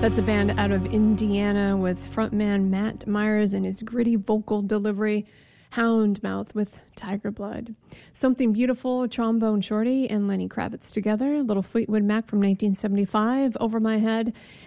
That's a band out of Indiana with frontman Matt Myers and his gritty vocal delivery. Houndmouth with Tiger Blood. Something Beautiful, Trombone Shorty and Lenny Kravitz together. Little Fleetwood Mac from 1975, Over My Head.